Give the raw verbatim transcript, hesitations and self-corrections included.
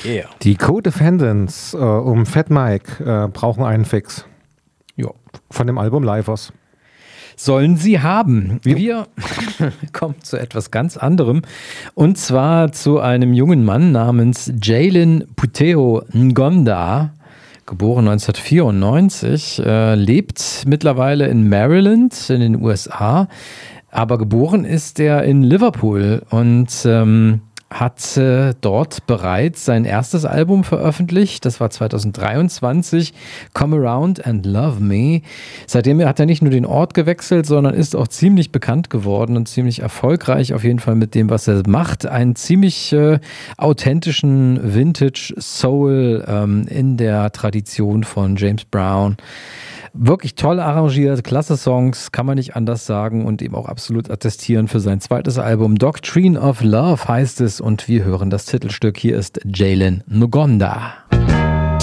Yeah. Die Co-Defendants äh, um Fat Mike äh, brauchen einen Fix. Ja. Von dem Album Livers. Sollen sie haben. Wir kommen zu etwas ganz anderem. Und zwar zu einem jungen Mann namens Jalen Puteo Ngonda, geboren neunzehnhundertvierundneunzig, äh, lebt mittlerweile in Maryland in den U S A, aber geboren ist er in Liverpool und ähm, hat äh, dort bereits sein erstes Album veröffentlicht. Das war zweitausenddreiundzwanzig, Come Around and Love Me. Seitdem hat er nicht nur den Ort gewechselt, sondern ist auch ziemlich bekannt geworden und ziemlich erfolgreich auf jeden Fall mit dem, was er macht. Einen ziemlich äh, authentischen Vintage Soul ähm, in der Tradition von James Brown. Wirklich toll arrangiert, klasse Songs, kann man nicht anders sagen und eben auch absolut attestieren für sein zweites Album. Doctrine of Love heißt es und wir hören das Titelstück. Hier ist Jalen Ngonda.